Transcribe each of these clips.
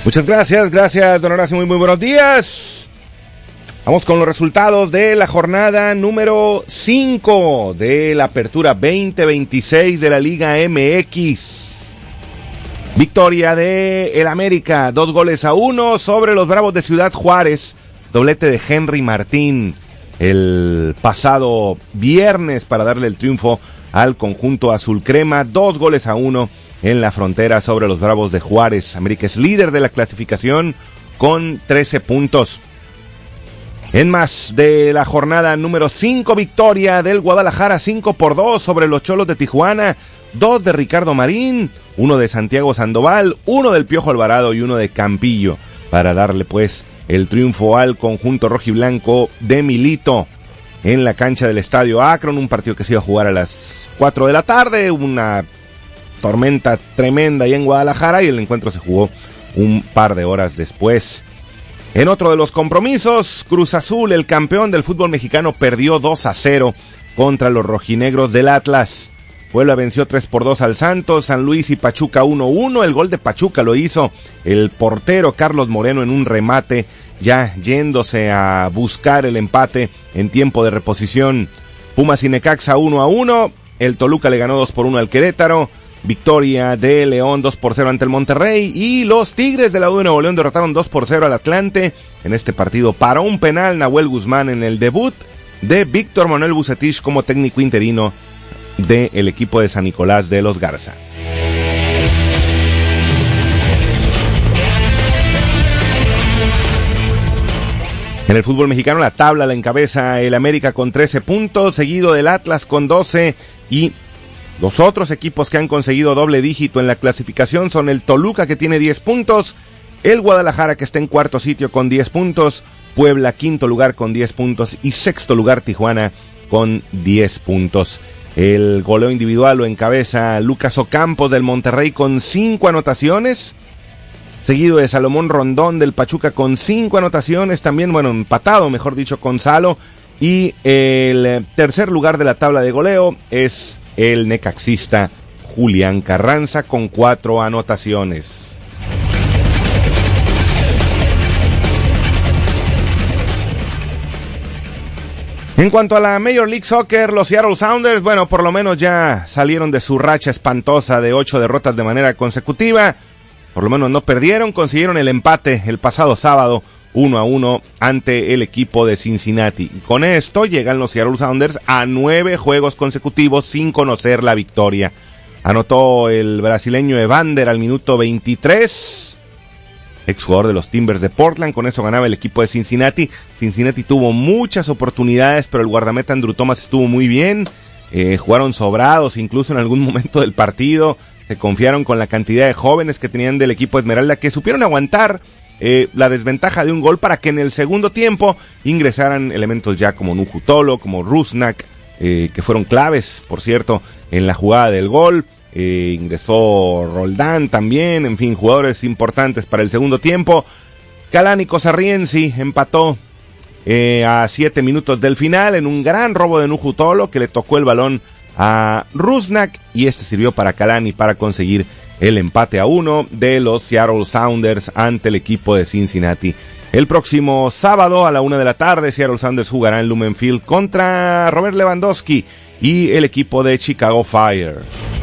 Muchas gracias, don Horacio, muy buenos días. Vamos con los resultados de la jornada número 5 de la apertura 2026 de la Liga MX. Victoria de el América, 2-1 sobre los Bravos de Ciudad Juárez, doblete de Henry Martín el pasado viernes para darle el triunfo al conjunto azul crema, 2-1 en la frontera sobre los Bravos de Juárez. América es líder de la clasificación con 13 puntos. En más de la jornada número 5, victoria del Guadalajara 5-2 sobre los Cholos de Tijuana, 2 de Ricardo Marín, 1 de Santiago Sandoval, 1 del Piojo Alvarado y 1 de Campillo, para darle pues el triunfo al conjunto rojiblanco de Milito en la cancha del Estadio Akron, un partido que se iba a jugar a las 4 de la tarde, una tormenta tremenda ahí en Guadalajara y el encuentro se jugó un par de horas después. En otro de los compromisos, Cruz Azul, el campeón del fútbol mexicano, perdió 2-0 contra los rojinegros del Atlas. Puebla venció 3-2 al Santos, San Luis y Pachuca 1-1. El gol de Pachuca lo hizo el portero Carlos Moreno en un remate, ya yéndose a buscar el empate en tiempo de reposición. Pumas y Necaxa 1-1. El Toluca le ganó 2-1 al Querétaro. Victoria de León 2-0 ante el Monterrey, y los Tigres de la U de Nuevo León derrotaron 2-0 al Atlante. En este partido paró un penal Nahuel Guzmán en el debut de Víctor Manuel Vucetich como técnico interino del equipo de San Nicolás de los Garza. En el fútbol mexicano la tabla la encabeza el América con 13 puntos, seguido del Atlas con 12, y los otros equipos que han conseguido doble dígito en la clasificación son el Toluca, que tiene 10 puntos, el Guadalajara, que está en cuarto sitio con 10 puntos, Puebla quinto lugar con 10 puntos y sexto lugar Tijuana con 10 puntos. El goleo individual lo encabeza Lucas Ocampos del Monterrey con 5 anotaciones, seguido de Salomón Rondón del Pachuca con 5 anotaciones, también, empatado, mejor dicho, con Salo, y el tercer lugar de la tabla de goleo es el necaxista Julián Carranza con 4 anotaciones. En cuanto a la Major League Soccer, los Seattle Sounders, por lo menos ya salieron de su racha espantosa de 8 derrotas de manera consecutiva. Por lo menos no perdieron, consiguieron el empate el pasado sábado 1-1 ante el equipo de Cincinnati. Con esto llegan los Seattle Sounders a 9 juegos consecutivos sin conocer la victoria. Anotó el brasileño Evander al minuto 23, exjugador de los Timbers de Portland. Con eso ganaba el equipo de Cincinnati. Cincinnati tuvo muchas oportunidades, pero el guardameta Andrew Thomas estuvo muy bien. Jugaron sobrados incluso en algún momento del partido. Se confiaron con la cantidad de jóvenes que tenían del equipo Esmeralda, que supieron aguantar la desventaja de un gol para que en el segundo tiempo ingresaran elementos ya como Nuhu Tolo, como Rusnak, que fueron claves, por cierto, en la jugada del gol. Ingresó Roldán también, en fin, jugadores importantes para el segundo tiempo. Kalani Sarriensi empató a 7 minutos del final en un gran robo de Nuhu Tolo, que le tocó el balón a Rusnak, y este sirvió para Kalani para conseguir el empate a 1 de los Seattle Sounders ante el equipo de Cincinnati. El próximo sábado a la 1 de la tarde, Seattle Sounders jugará en Lumen Field contra Robert Lewandowski y el equipo de Chicago Fire.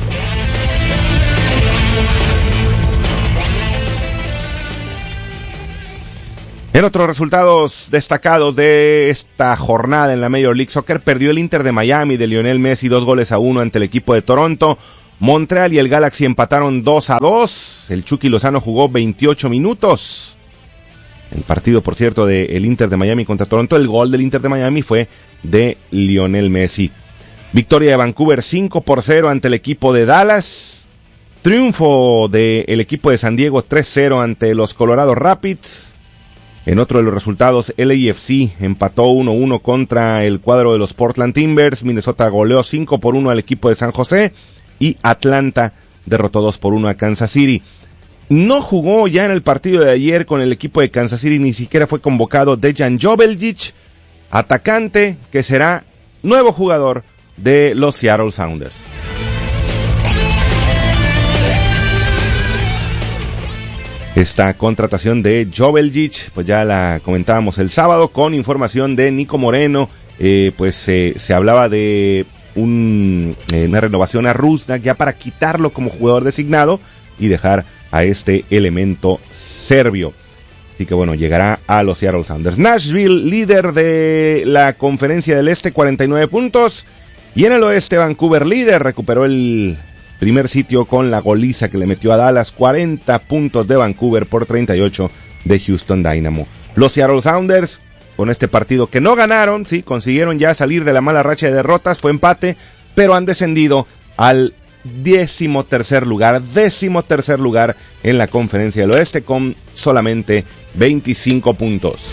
En otros resultados destacados de esta jornada en la Major League Soccer, perdió el Inter de Miami de Lionel Messi 2-1 ante el equipo de Toronto. Montreal y el Galaxy empataron 2-2. El Chucky Lozano jugó 28 minutos. El partido, por cierto, del Inter de Miami contra Toronto, el gol del Inter de Miami fue de Lionel Messi. Victoria de Vancouver 5-0 ante el equipo de Dallas. Triunfo del equipo de San Diego 3-0 ante los Colorado Rapids. En otro de los resultados, LAFC empató 1-1 contra el cuadro de los Portland Timbers. Minnesota goleó 5-1 al equipo de San José. Y Atlanta derrotó 2-1 a Kansas City. No jugó ya en el partido de ayer con el equipo de Kansas City, ni siquiera fue convocado Dejan Joveljic, atacante que será nuevo jugador de los Seattle Sounders. Esta contratación de Joveljic, pues ya la comentábamos el sábado, con información de Nico Moreno, se hablaba de una renovación a Rusnak ya para quitarlo como jugador designado y dejar a este elemento serbio. Así que bueno, llegará a los Seattle Sounders. Nashville, líder de la Conferencia del Este, 49 puntos. Y en el Oeste, Vancouver, líder, recuperó el primer sitio con la goliza que le metió a Dallas, 40 puntos de Vancouver por 38 de Houston Dynamo. Los Seattle Sounders, con este partido que no ganaron, sí, consiguieron ya salir de la mala racha de derrotas, fue empate, pero han descendido al 13º lugar en la Conferencia del Oeste con solamente 25 puntos.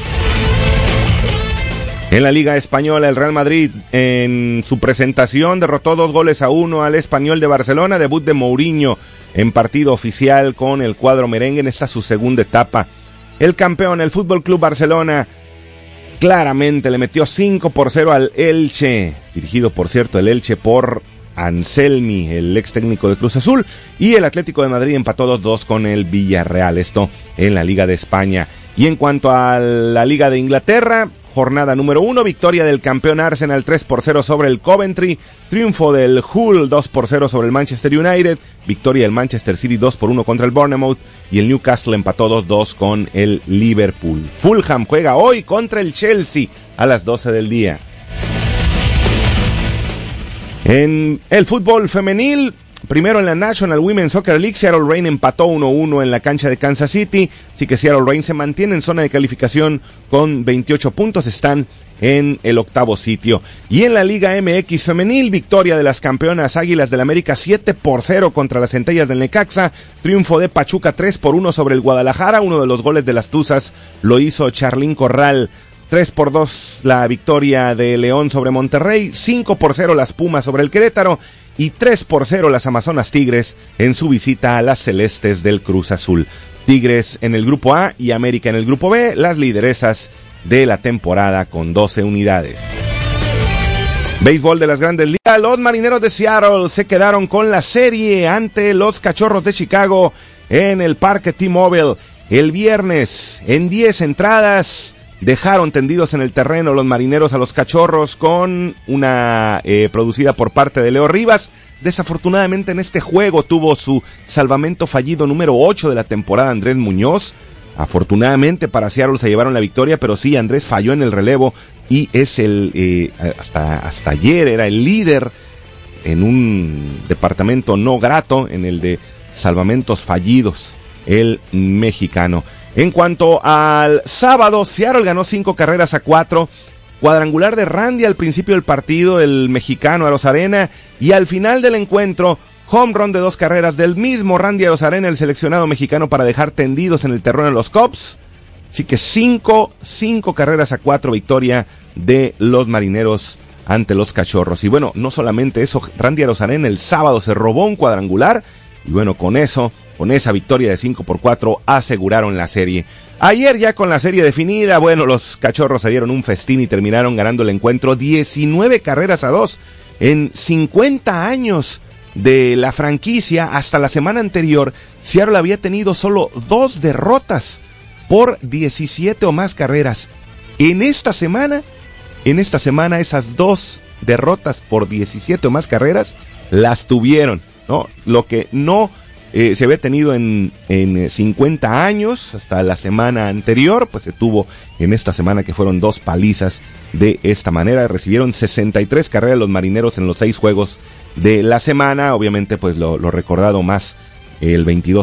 En la Liga Española, el Real Madrid en su presentación derrotó 2-1 al Español de Barcelona, debut de Mourinho en partido oficial con el cuadro merengue en esta su segunda etapa. El campeón, el Fútbol Club Barcelona, claramente le metió 5-0 al Elche, dirigido por cierto el Elche por Anselmi, el ex técnico de Cruz Azul, y el Atlético de Madrid empató 2-2 con el Villarreal, esto en la Liga de España. Y en cuanto a la Liga de Inglaterra, jornada número 1, victoria del campeón Arsenal 3-0 sobre el Coventry, triunfo del Hull 2-0 sobre el Manchester United, victoria del Manchester City 2-1 contra el Bournemouth, y el Newcastle empató 2-2 con el Liverpool. Fulham juega hoy contra el Chelsea a las 12 del día. En el fútbol femenil, primero en la National Women's Soccer League, Seattle Reign empató 1-1 en la cancha de Kansas City, así que Seattle Reign se mantiene en zona de calificación con 28 puntos, están en el 8º sitio. Y en la Liga MX femenil, victoria de las campeonas Águilas del América 7-0 contra las Centellas del Necaxa, triunfo de Pachuca 3-1 sobre el Guadalajara, uno de los goles de las Tuzas lo hizo Charlín Corral. 3-2 la victoria de León sobre Monterrey, 5-0 las Pumas sobre el Querétaro y 3-0 las Amazonas Tigres en su visita a las Celestes del Cruz Azul. Tigres en el grupo A y América en el grupo B, las lideresas de la temporada con 12 unidades. Béisbol de las Grandes Ligas, los Marineros de Seattle se quedaron con la serie ante los Cachorros de Chicago en el Parque T-Mobile. El viernes, en 10 entradas, dejaron tendidos en el terreno los Marineros a los Cachorros con una producida por parte de Leo Rivas. Desafortunadamente en este juego tuvo su salvamento fallido número 8 de la temporada Andrés Muñoz. Afortunadamente para Seattle se llevaron la victoria, pero sí, Andrés falló en el relevo y es hasta ayer era el líder en un departamento no grato, en el de salvamentos fallidos, el mexicano. En cuanto al sábado, Seattle ganó 5-4, cuadrangular de Randy al principio del partido, el mexicano Arozarena, y al final del encuentro, home run de 2 carreras del mismo Randy Arozarena, el seleccionado mexicano, para dejar tendidos en el terreno a los Cubs. Así que 5-4 victoria de los Marineros ante los Cachorros. Y bueno, no solamente eso, Randy Arozarena el sábado se robó un cuadrangular, y bueno, con esa victoria de 5-4 aseguraron la serie. Ayer ya con la serie definida, bueno, los Cachorros se dieron un festín y terminaron ganando el encuentro 19-2. En 50 años de la franquicia, hasta la semana anterior, Seattle había tenido solo 2 derrotas por 17 o más carreras. En esta semana esas 2 derrotas por 17 o más carreras las tuvieron, ¿no? Lo que no se había tenido en 50 años, hasta la semana anterior, pues se tuvo en esta semana, que fueron 2 palizas de esta manera. Recibieron 63 carreras los Marineros en los 6 juegos de la semana. Obviamente pues lo recordado más, el 22